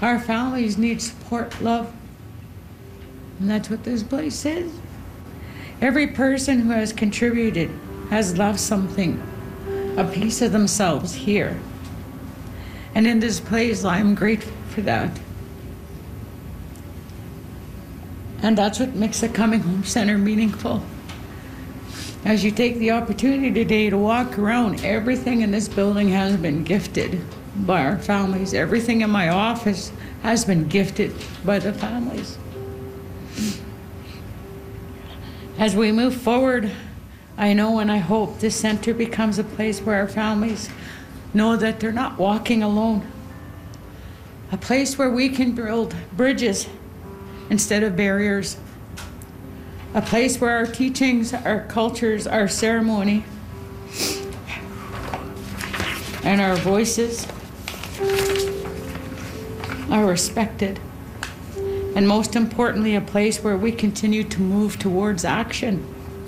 Our families need support, love. And that's what this place is. Every person who has contributed has left something, a piece of themselves here. And in this place, I'm grateful for that. And that's what makes the Coming Home Center meaningful. As you take the opportunity today to walk around, everything in this building has been gifted by our families. Everything in my office has been gifted by the families. As we move forward, I know and I hope this center becomes a place where our families know that they're not walking alone. A place where we can build bridges instead of barriers. A place where our teachings, our cultures, our ceremony, and our voices are respected. And most importantly, a place where we continue to move towards action.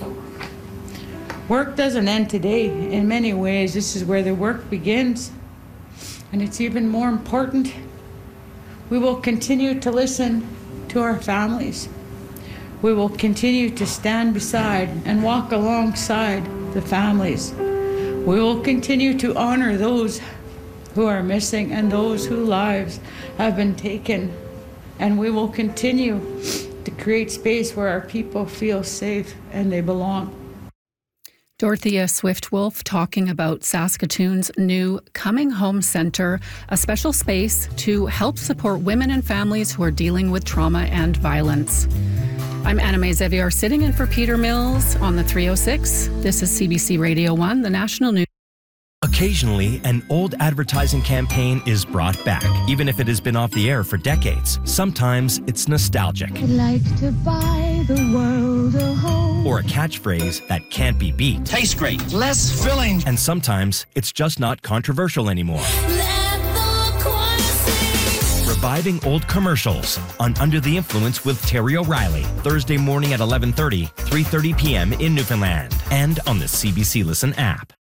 Work doesn't end today. In many ways, this is where the work begins. And it's even more important. We will continue to listen to our families. We will continue to stand beside and walk alongside the families. We will continue to honor those who are missing and those whose lives have been taken. And we will continue to create space where our people feel safe and they belong. Dorothea Swift-Wolf talking about Saskatoon's new Coming Home Center, a special space to help support women and families who are dealing with trauma and violence. I'm Anna May Xavier, sitting in for Peter Mills on the 306. This is CBC Radio 1, the national news. Occasionally, an old advertising campaign is brought back, even if it has been off the air for decades. Sometimes it's nostalgic. I'd like to buy the world a home. Or a catchphrase that can't be beat. Tastes great, less filling. And sometimes it's just not controversial anymore. Reviving old commercials on Under the Influence with Terry O'Reilly, Thursday morning at 11:30, 3:30 p.m. in Newfoundland, and on the CBC Listen app.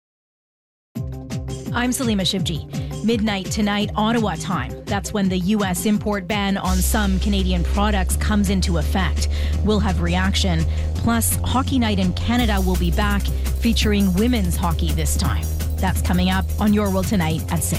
I'm Salima Shivji. Midnight tonight, Ottawa time. That's when the U.S. import ban on some Canadian products comes into effect. We'll have reaction. Plus, Hockey Night in Canada will be back, featuring women's hockey this time. That's coming up on Your World Tonight at 6.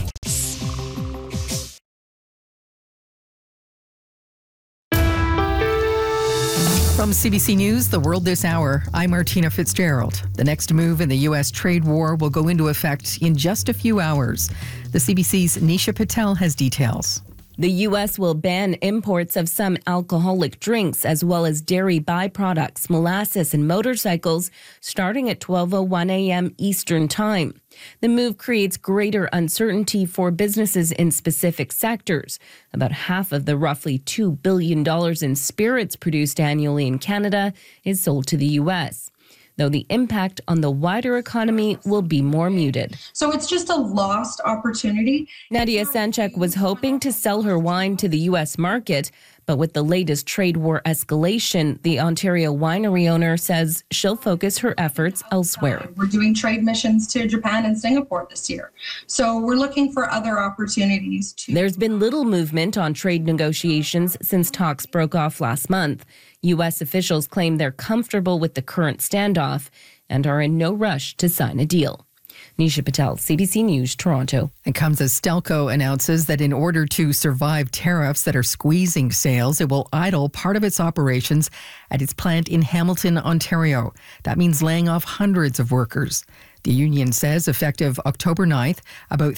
From CBC News, The World This Hour, I'm Martina Fitzgerald. The next move in the U.S. trade war will go into effect in just a few hours. The CBC's Nisha Patel has details. The U.S. will ban imports of some alcoholic drinks as well as dairy byproducts, molasses and motorcycles starting at 12:01 a.m. Eastern Time. The move creates greater uncertainty for businesses in specific sectors. About half of the roughly $2 billion in spirits produced annually in Canada is sold to the U.S., though the impact on the wider economy will be more muted. So it's just a lost opportunity. Nadia Sanchak was hoping to sell her wine to the U.S. market, but with the latest trade war escalation, the Ontario winery owner says she'll focus her efforts elsewhere. We're doing trade missions to Japan and Singapore this year. So we're looking for other opportunities. There's been little movement on trade negotiations since talks broke off last month. U.S. officials claim they're comfortable with the current standoff and are in no rush to sign a deal. Nisha Patel, CBC News, Toronto. It comes as Stelco announces that in order to survive tariffs that are squeezing sales, it will idle part of its operations at its plant in Hamilton, Ontario. That means laying off hundreds of workers. The union says effective October 9th, about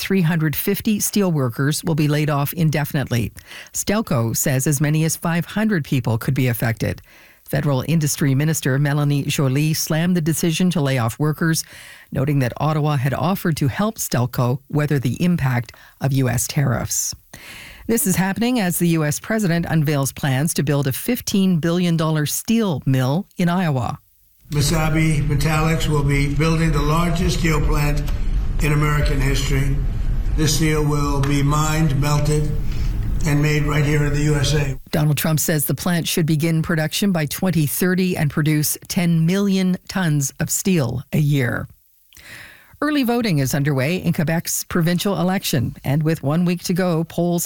350 steelworkers will be laid off indefinitely. Stelco says as many as 500 people could be affected. Federal Industry Minister Melanie Joly slammed the decision to lay off workers, noting that Ottawa had offered to help Stelco weather the impact of U.S. tariffs. This is happening as the U.S. president unveils plans to build a $15 billion steel mill in Iowa. Mesabi Metallics will be building the largest steel plant in American history. This steel will be mined, melted, and made right here in the USA. Donald Trump says the plant should begin production by 2030 and produce 10 million tons of steel a year. Early voting is underway in Quebec's provincial election, and with 1 week to go, polls